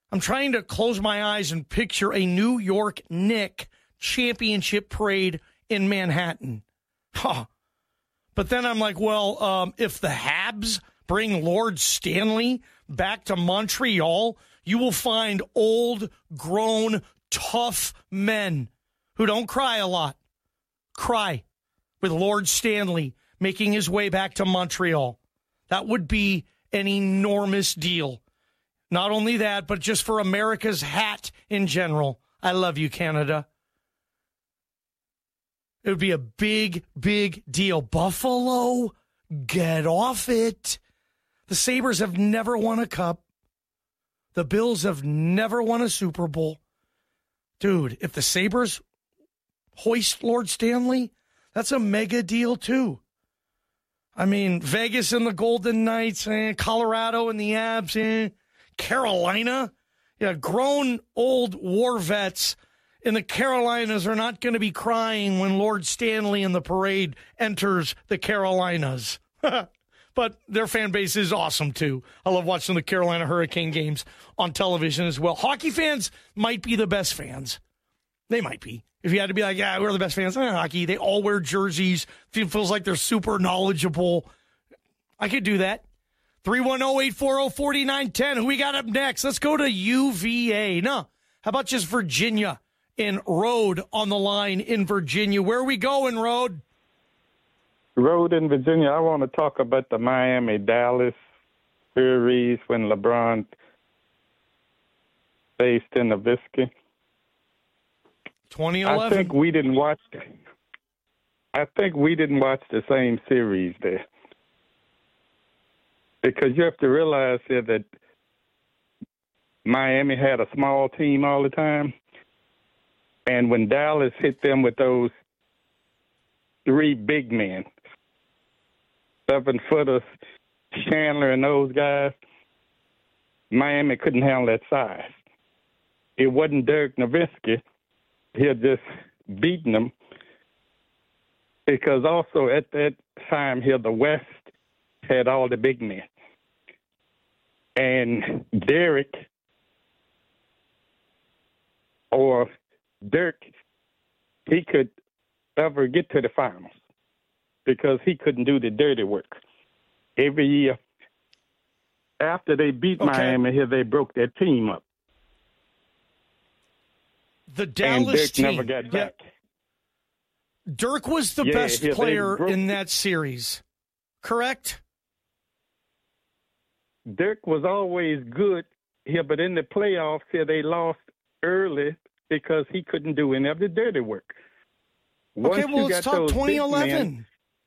I'm trying to close my eyes and picture a New York Knicks championship parade in Manhattan. Huh. But then I'm like, well, if the Habs bring Lord Stanley back to Montreal, you will find old, grown, tough men who don't cry a lot. Cry with Lord Stanley making his way back to Montreal. That would be an enormous deal. Not only that, but just for America's hat in general. I love you, Canada. It would be a big, big deal. Buffalo, get off it. The Sabres have never won a cup. The Bills have never won a Super Bowl. Dude, if the Sabres hoist Lord Stanley, that's a mega deal too. I mean, Vegas and the Golden Knights, Colorado and the Abs, Carolina. Yeah, grown old war vets in the Carolinas are not going to be crying when Lord Stanley in the parade enters the Carolinas. But their fan base is awesome, too. I love watching the Carolina Hurricane games on television as well. Hockey fans might be the best fans. They might be. If you had to be like, yeah, we're the best fans in hockey. They all wear jerseys. Feels like they're super knowledgeable. I could do that. 310-840-4910. Who we got up next? Let's go to UVA. No, how about just Virginia and Road on the line in Virginia? Where are we going, Road? Road in Virginia. I want to talk about the Miami-Dallas series when LeBron faced in Nowitzki. 2011. I think we didn't watch the same series there. Because you have to realize here that Miami had a small team all the time. And when Dallas hit them with those three big men, 7-footers, Chandler and those guys, Miami couldn't handle that size. It wasn't Dirk Nowitzki. He had just beaten them. Because also at that time here, the West had all the big men. And Derek or Dirk, he could ever get to the finals because he couldn't do the dirty work. Every year after they beat Miami here, they broke their team up. The Dallas and Dirk team never got back. Dirk was the best player in that series, correct? Dirk was always good here, but in the playoffs here, they lost early because he couldn't do any of the dirty work. Okay, well, let's talk 2011.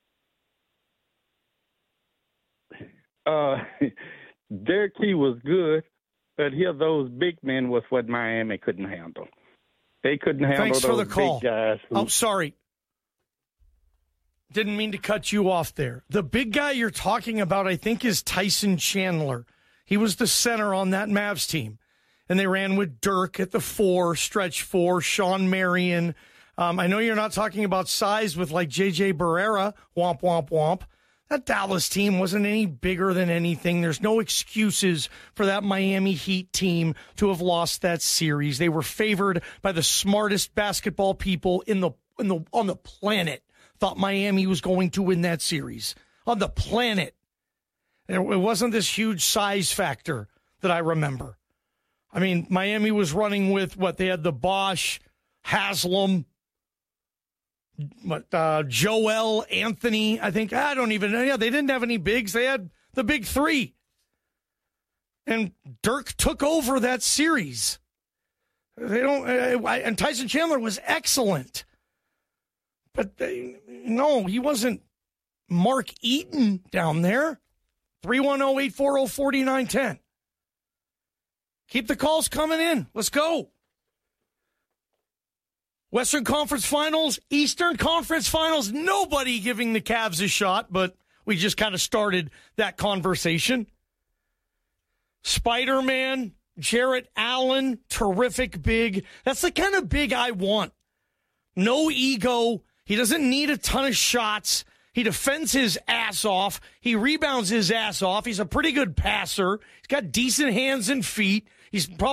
Dirk, he was good, but here those big men was what Miami couldn't handle. They couldn't handle Thanks those for the call. big guys. Oh, sorry. Didn't mean to cut you off there. The big guy you're talking about, I think, is Tyson Chandler. He was the center on that Mavs team. And they ran with Dirk at the 4, stretch 4, Sean Marion. I know you're not talking about size with like J.J. Barrera, womp, womp, womp. That Dallas team wasn't any bigger than anything. There's no excuses for that Miami Heat team to have lost that series. They were favored by the smartest basketball people on the planet. Thought Miami was going to win that series on the planet. It wasn't this huge size factor that I remember. I mean, Miami was running with what they had: the Bosch, Haslam, Joel, Anthony. I think I don't even know. Yeah, they didn't have any bigs. They had the big three, and Dirk took over that series. And Tyson Chandler was excellent. But no, he wasn't Mark Eaton down there. 310-840-4910. Keep the calls coming in. Let's go. Western Conference Finals, Eastern Conference Finals. Nobody giving the Cavs a shot, but we just kind of started that conversation. Spider-Man, Jarrett Allen, terrific big. That's the kind of big I want. No ego. He doesn't need a ton of shots. He defends his ass off. He rebounds his ass off. He's a pretty good passer. He's got decent hands and feet. He's probably